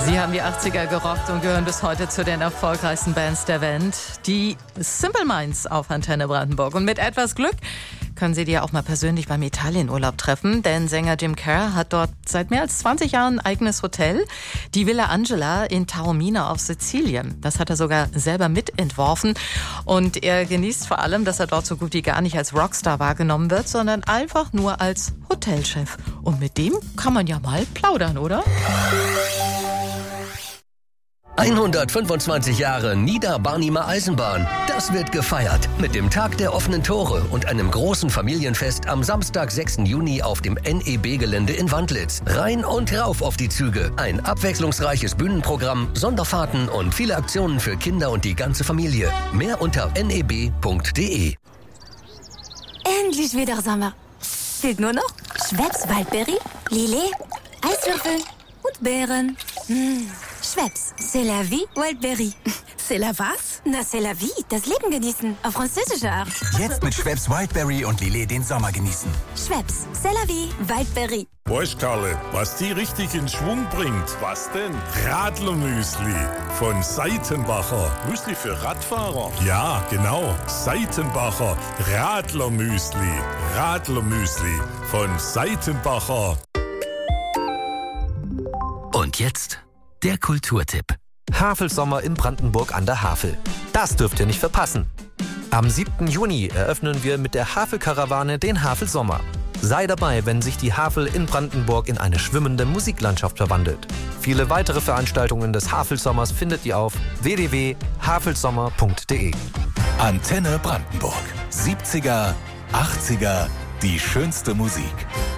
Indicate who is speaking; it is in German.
Speaker 1: Sie haben die 80er gerockt und gehören bis heute zu den erfolgreichsten Bands der Welt. Die Simple Minds auf Antenne Brandenburg. Und mit etwas Glück können Sie die ja auch mal persönlich beim Italienurlaub treffen. Denn Sänger Jim Kerr hat dort seit mehr als 20 Jahren ein eigenes Hotel. Die Villa Angela in Taormina auf Sizilien. Das hat er sogar selber mitentworfen. Und er genießt vor allem, dass er dort so gut wie gar nicht als Rockstar wahrgenommen wird, sondern einfach nur als Hotelchef. Und mit dem kann man ja mal plaudern, oder?
Speaker 2: 125 Jahre Niederbarnimer Eisenbahn. Das wird gefeiert mit dem Tag der offenen Tore und einem großen Familienfest am Samstag, 6. Juni auf dem NEB-Gelände in Wandlitz. Rein und rauf auf die Züge. Ein abwechslungsreiches Bühnenprogramm, Sonderfahrten und viele Aktionen für Kinder und die ganze Familie. Mehr unter neb.de.
Speaker 3: Endlich wieder Sommer. Fehlt nur noch Schweppes Waldbeere, Lillet, Eiswürfel und Beeren. Schweppes, c'est la vie, Wildberry.
Speaker 4: C'est la was?
Speaker 3: Na, c'est la vie, das Leben genießen, auf französische Art.
Speaker 5: Jetzt mit Schweppes Wildberry und Lillet den Sommer genießen.
Speaker 3: Schweppes, c'est la vie, Wildberry.
Speaker 6: Weißt, Karle, was die richtig in Schwung bringt? Was denn? Radlermüsli von Seitenbacher. Müsli für Radfahrer? Ja, genau. Seitenbacher Radlermüsli. Radlermüsli von Seitenbacher.
Speaker 2: Und jetzt der Kulturtipp.
Speaker 7: Havelsommer in Brandenburg an der Havel. Das dürft ihr nicht verpassen. Am 7. Juni eröffnen wir mit der Havelkarawane den Havelsommer. Sei dabei, wenn sich die Havel in Brandenburg in eine schwimmende Musiklandschaft verwandelt. Viele weitere Veranstaltungen des Havelsommers findet ihr auf www.havelsommer.de.
Speaker 5: Antenne Brandenburg. 70er, 80er, die schönste Musik.